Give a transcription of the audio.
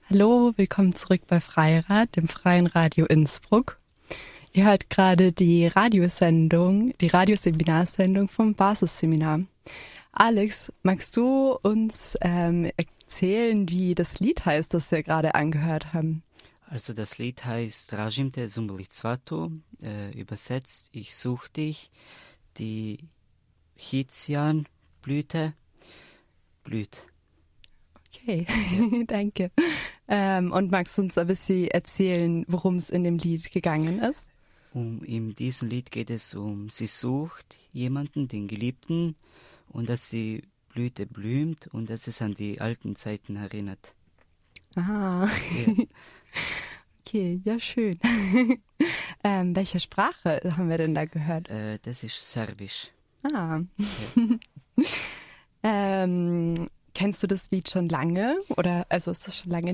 Hallo, willkommen zurück bei Freirad, dem Freien Radio Innsbruck. Ihr hört gerade die Radioseminarsendung vom Basisseminar. Alex, magst du uns erzählen, wie das Lied heißt, das wir gerade angehört haben? Also das Lied heißt Rajimte Zumbulicvato, übersetzt Ich such dich, die Chizian-Blüte blüht. Okay, danke. Und magst du uns ein bisschen erzählen, worum es in dem Lied gegangen ist? In diesem Lied geht es um, sie sucht jemanden, den Geliebten, und dass die Blüte blüht und dass es an die alten Zeiten erinnert. Ah, Ja. okay, ja schön. Welche Sprache haben wir denn da gehört? Das ist Serbisch. Ah. Ja. Kennst du das Lied schon lange? Oder also ist das schon lange